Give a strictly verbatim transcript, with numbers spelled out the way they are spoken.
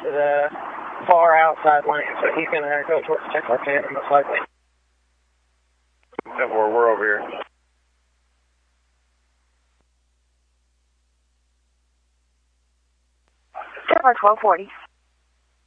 into the far outside lane, so he's going to go towards Texarkana most likely. Except for we're over here. twelve forty.